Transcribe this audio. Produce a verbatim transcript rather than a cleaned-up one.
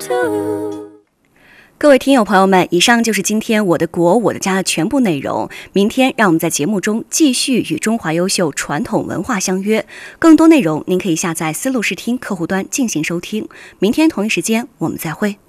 too。 各位听友朋友们，以上就是今天我的国我的家的全部内容。明天让我们在节目中继续与中华优秀传统文化相约。更多内容您可以下载思路视听客户端进行收听。明天同一时间我们再会。